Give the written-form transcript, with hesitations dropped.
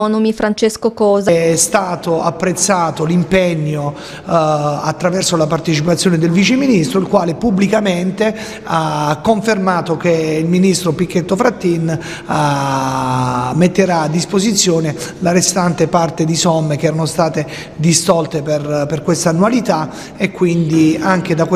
Autonomi Francesco Cosa. È stato apprezzato l'impegno attraverso la partecipazione del Vice Ministro, il quale pubblicamente ha confermato che il Ministro Pichetto Frattin metterà a disposizione la restante parte di somme che erano state distolte per questa annualità, e quindi anche da questo